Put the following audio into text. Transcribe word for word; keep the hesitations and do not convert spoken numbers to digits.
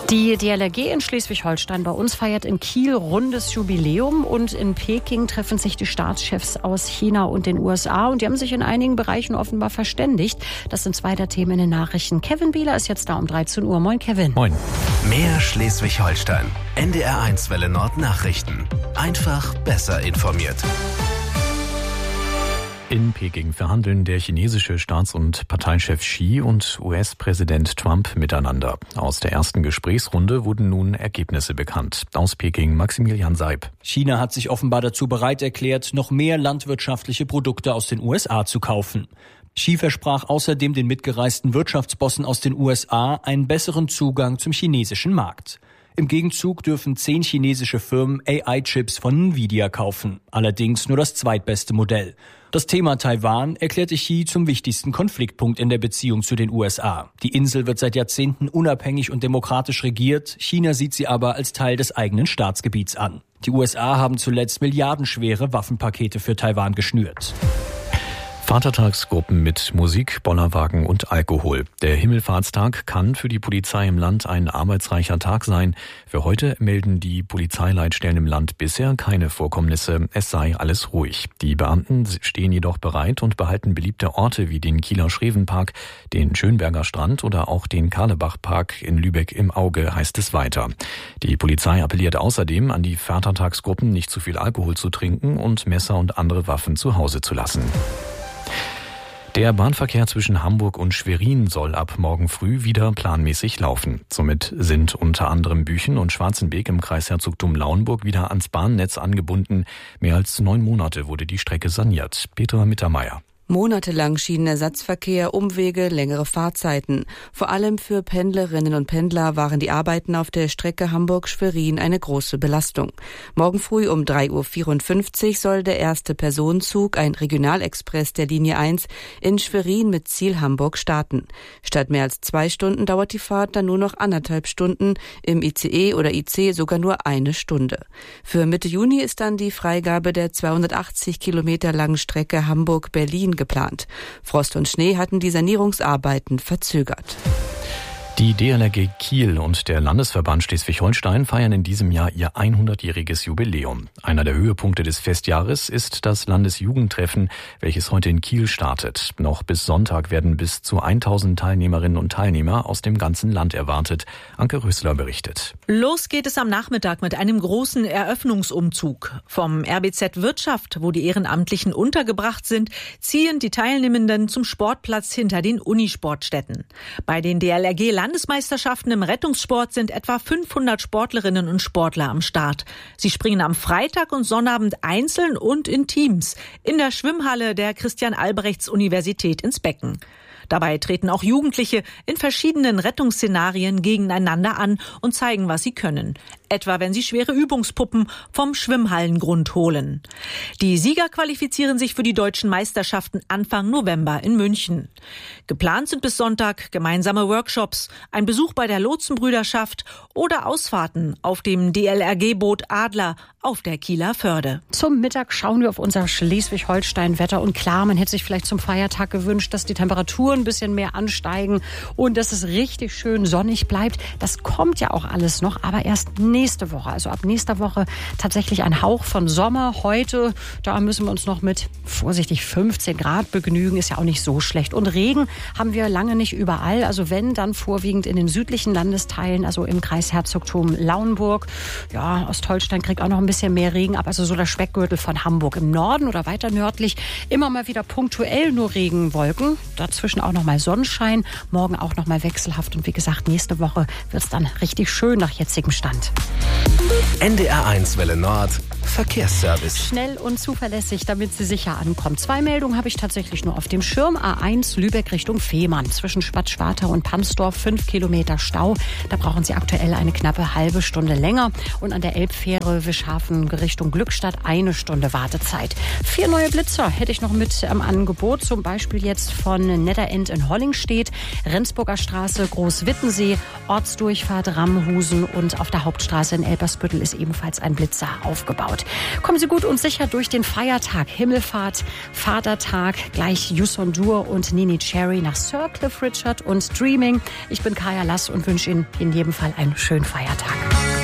Die D L R G in Schleswig-Holstein bei uns feiert in Kiel rundes Jubiläum und in Peking treffen sich die Staatschefs aus China und den U S A und die haben sich in einigen Bereichen offenbar verständigt. Das sind zwei der Themen in den Nachrichten. Kevin Bieler ist jetzt da um dreizehn Uhr. Moin Kevin. Moin. Mehr Schleswig-Holstein. N D R eins Welle Nord Nachrichten. Einfach besser informiert. In Peking verhandeln der chinesische Staats- und Parteichef Xi und U S-Präsident Trump miteinander. Aus der ersten Gesprächsrunde wurden nun Ergebnisse bekannt. Aus Peking Maximilian Seib. China hat sich offenbar dazu bereit erklärt, noch mehr landwirtschaftliche Produkte aus den U S A zu kaufen. Xi versprach außerdem den mitgereisten Wirtschaftsbossen aus den U S A einen besseren Zugang zum chinesischen Markt. Im Gegenzug dürfen zehn chinesische Firmen A I-Chips von Nvidia kaufen. Allerdings nur das zweitbeste Modell. Das Thema Taiwan erklärte Xi zum wichtigsten Konfliktpunkt in der Beziehung zu den U S A. Die Insel wird seit Jahrzehnten unabhängig und demokratisch regiert. China sieht sie aber als Teil des eigenen Staatsgebiets an. Die U S A haben zuletzt milliardenschwere Waffenpakete für Taiwan geschnürt. Vatertagsgruppen mit Musik, Bollerwagen und Alkohol. Der Himmelfahrtstag kann für die Polizei im Land ein arbeitsreicher Tag sein. Für heute melden die Polizeileitstellen im Land bisher keine Vorkommnisse. Es sei alles ruhig. Die Beamten stehen jedoch bereit und behalten beliebte Orte wie den Kieler Schrevenpark, den Schönberger Strand oder auch den Karlebachpark in Lübeck im Auge, heißt es weiter. Die Polizei appelliert außerdem an die Vatertagsgruppen, nicht zu viel Alkohol zu trinken und Messer und andere Waffen zu Hause zu lassen. Der Bahnverkehr zwischen Hamburg und Schwerin soll ab morgen früh wieder planmäßig laufen. Somit sind unter anderem Büchen und Schwarzenbeek im Kreisherzogtum Lauenburg wieder ans Bahnnetz angebunden. Mehr als neun Monate wurde die Strecke saniert. Petra Mittermeier. Monatelang Schienenersatzverkehr, Umwege, längere Fahrzeiten. Vor allem für Pendlerinnen und Pendler waren die Arbeiten auf der Strecke Hamburg-Schwerin eine große Belastung. Morgen früh um drei Uhr vierundfünfzig soll der erste Personenzug, ein Regionalexpress der Linie eins, in Schwerin mit Ziel Hamburg starten. Statt mehr als zwei Stunden dauert die Fahrt dann nur noch anderthalb Stunden, im I C E oder I C sogar nur eine Stunde. Für Mitte Juni ist dann die Freigabe der zweihundertachtzig Kilometer langen Strecke Hamburg-Berlin geplant. Frost und Schnee hatten die Sanierungsarbeiten verzögert. Die D L R G Kiel und der Landesverband Schleswig-Holstein feiern in diesem Jahr ihr hundertjähriges Jubiläum. Einer der Höhepunkte des Festjahres ist das Landesjugendtreffen, welches heute in Kiel startet. Noch bis Sonntag werden bis zu tausend Teilnehmerinnen und Teilnehmer aus dem ganzen Land erwartet. Anke Rösler berichtet. Los geht es am Nachmittag mit einem großen Eröffnungsumzug. Vom R B Z Wirtschaft, wo die Ehrenamtlichen untergebracht sind, ziehen die Teilnehmenden zum Sportplatz hinter den Unisportstätten. Bei den D L R G Landesmeisterschaften im Rettungssport sind etwa fünfhundert Sportlerinnen und Sportler am Start. Sie springen am Freitag und Sonnabend einzeln und in Teams in der Schwimmhalle der Christian-Albrechts-Universität ins Becken. Dabei treten auch Jugendliche in verschiedenen Rettungsszenarien gegeneinander an und zeigen, was sie können. Etwa wenn sie schwere Übungspuppen vom Schwimmhallengrund holen. Die Sieger qualifizieren sich für die deutschen Meisterschaften Anfang November in München. Geplant sind bis Sonntag gemeinsame Workshops, ein Besuch bei der Lotsenbrüderschaft oder Ausfahrten auf dem D L R G-Boot Adler auf der Kieler Förde. Zum Mittag schauen wir auf unser Schleswig-Holstein-Wetter und klar, man hätte sich vielleicht zum Feiertag gewünscht, dass die Temperaturen ein bisschen mehr ansteigen und dass es richtig schön sonnig bleibt. Das kommt ja auch alles noch, aber erst nächste Woche. Also ab nächster Woche tatsächlich ein Hauch von Sommer. Heute, da müssen wir uns noch mit vorsichtig fünfzehn Grad begnügen. Ist ja auch nicht so schlecht. Und Regen haben wir lange nicht überall. Also wenn, dann vorwiegend in den südlichen Landesteilen, also im Kreisherzogtum Lauenburg. Ja, Ostholstein kriegt auch noch ein bisschen mehr Regen ab. Also so der Speckgürtel von Hamburg. Im Norden oder weiter nördlich immer mal wieder punktuell nur Regenwolken. Dazwischen auch noch mal Sonnenschein. Morgen auch noch mal wechselhaft. Und wie gesagt, nächste Woche wird es dann richtig schön nach jetzigem Stand. N D R eins Welle Nord Verkehrsservice. Schnell und zuverlässig, damit Sie sicher ankommen. Zwei Meldungen habe ich tatsächlich nur auf dem Schirm. A eins Lübeck Richtung Fehmarn. Zwischen Spatzschwartau und Pansdorf fünf Kilometer Stau. Da brauchen Sie aktuell eine knappe halbe Stunde länger. Und an der Elbfähre Wischhafen Richtung Glückstadt eine Stunde Wartezeit. Vier neue Blitzer hätte ich noch mit am Angebot. Zum Beispiel jetzt von Netterend in Hollingstedt, Rendsburger Straße, Großwittensee, Ortsdurchfahrt Ramhusen und auf der Hauptstraße in Elbersbüttel ist ebenfalls ein Blitzer aufgebaut. Kommen Sie gut und sicher durch den Feiertag. Himmelfahrt, Vatertag, gleich Yuson Dur und Nini Cherry nach Sir Cliff Richard und Dreaming. Ich bin Kaya Lass und wünsche Ihnen in jedem Fall einen schönen Feiertag.